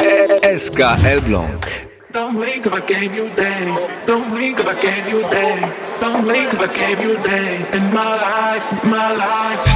SKL Blanc. Don't blink if I gave you day. Don't blink if I gave you day. Don't blink if I gave you day. In my life, my life.